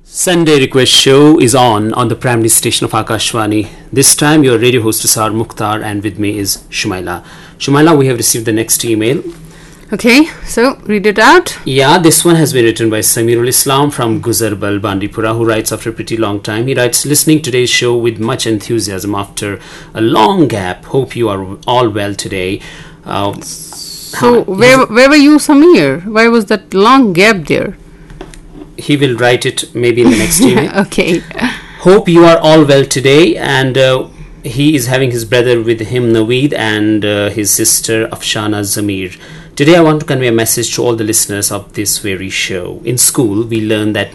Sunday Request Show is on the primary station of Akashvani. This time your radio hostess are Mukhtar and with me is Shumaila. Shumaila, we have received the next email. Okay, so read it out. Yeah, this one has been written by Samirul Islam from Guzarbal, Bandipura, who writes after a pretty long time. He writes, listening today's show with much enthusiasm after a long gap. Hope you are all well today. So where were you, Samir? Why was that long gap there? He will write it maybe in the next email. Okay. Hope you are all well today, and he is having his brother with him, Naveed, and his sister, Afshana Zamir. Today I want to convey a message to all the listeners of this very show. In school, we learn that